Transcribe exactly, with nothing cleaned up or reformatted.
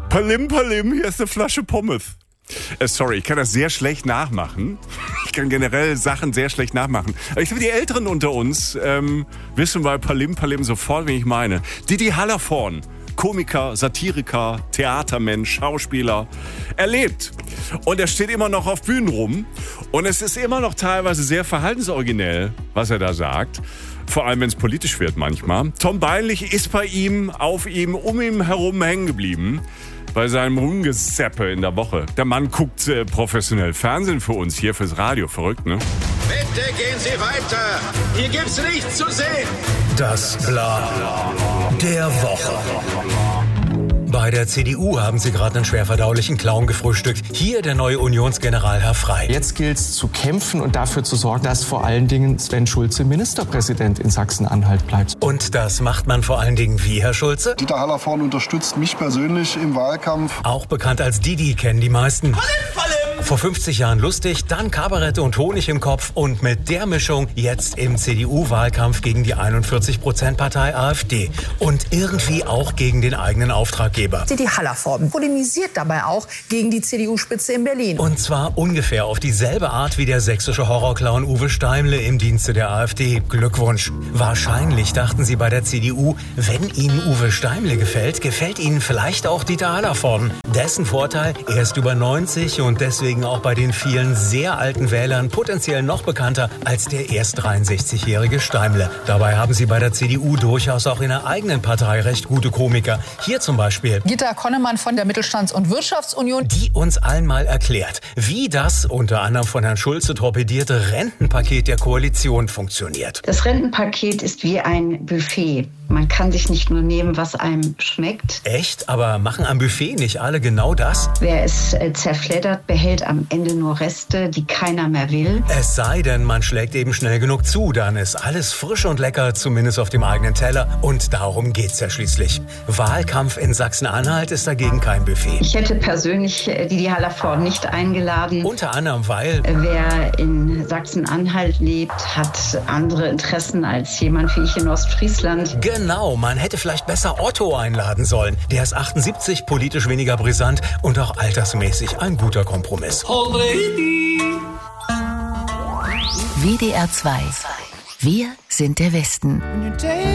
Palim, Palim, hier ist eine Flasche Pommes. Äh, sorry, ich kann das sehr schlecht nachmachen. Ich kann generell Sachen sehr schlecht nachmachen. Aber ich glaube, die Älteren unter uns ähm, wissen bei Palim, Palim sofort, wen ich meine. Didi Hallervorden, Komiker, Satiriker, Theatermensch, Schauspieler. Er lebt. Und er steht immer noch auf Bühnen rum. Und es ist immer noch teilweise sehr verhaltensoriginell, was er da sagt. Vor allem, wenn es politisch wird manchmal. Tom Beinlich ist bei ihm, auf ihm, um ihn herum hängen geblieben. Bei seinem Rumgeseppe in der Woche. Der Mann guckt äh, professionell Fernsehen für uns, hier fürs Radio. Verrückt, ne? Bitte gehen Sie weiter. Hier gibt's nichts zu sehen. Das Bla der Woche. Bei der C D U haben sie gerade einen schwerverdaulichen Clown gefrühstückt. Hier der neue Unionsgeneral Herr Frey. Jetzt gilt es zu kämpfen und dafür zu sorgen, dass vor allen Dingen Sven Schulze Ministerpräsident in Sachsen-Anhalt bleibt. Und das macht man vor allen Dingen wie, Herr Schulze? Dieter Hallervorden unterstützt mich persönlich im Wahlkampf. Auch bekannt als Didi kennen die meisten. Palim, Palim. Vor fünfzig Jahren lustig, dann Kabarett und Honig im Kopf und mit der Mischung jetzt im C D U-Wahlkampf gegen die einundvierzig Prozent Partei AfD und irgendwie auch gegen den eigenen Auftraggeber. Didi Hallervorden polemisiert dabei auch gegen die C D U-Spitze in Berlin. Und zwar ungefähr auf dieselbe Art wie der sächsische Horrorclown Uwe Steimle im Dienste der AfD. Glückwunsch. Wahrscheinlich dachten sie bei der C D U, wenn ihnen Uwe Steimle gefällt, gefällt ihnen vielleicht auch Dieter Hallervorden. Dessen Vorteil, er ist über neunzig und deswegen auch bei den vielen sehr alten Wählern potenziell noch bekannter als der erst dreiundsechzigjährige Steimle. Dabei haben sie bei der C D U durchaus auch in der eigenen Partei recht gute Komiker. Hier zum Beispiel Gitta Konnemann von der Mittelstands- und Wirtschaftsunion, die uns allen mal erklärt, wie das unter anderem von Herrn Schulze torpedierte Rentenpaket der Koalition funktioniert. Das Rentenpaket ist wie ein Buffet. Man kann sich nicht nur nehmen, was einem schmeckt. Echt? Aber machen am Buffet nicht alle genau das? Wer es äh, zerfleddert, behält am Ende nur Reste, die keiner mehr will. Es sei denn, man schlägt eben schnell genug zu, dann ist alles frisch und lecker, zumindest auf dem eigenen Teller. Und darum geht's ja schließlich. Wahlkampf in Sachsen-Anhalt ist dagegen kein Buffet. Ich hätte persönlich äh, Didi Hallervorden nicht eingeladen. Unter anderem, weil Äh, Wer in Sachsen-Anhalt lebt, hat andere Interessen als jemand wie ich in Ostfriesland. Genau, man hätte vielleicht besser Otto einladen sollen. Der ist achtundsiebzig, politisch weniger brisant und auch altersmäßig ein guter Kompromiss. W D R zwei. Wir sind der Westen.